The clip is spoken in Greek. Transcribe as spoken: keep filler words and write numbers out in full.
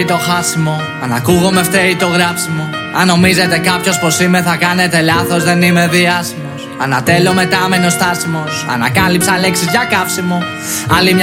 το χάσιμο. Αν ακούγομαι φταίει το γράψιμο. Αν νομίζετε κάποιος πως είμαι θα κάνετε λάθος, δεν είμαι διάσημος. Ανατέλω μετά μένω στάσιμος. Ανακάλυψα λέξεις για καύσιμο. Άλλη μια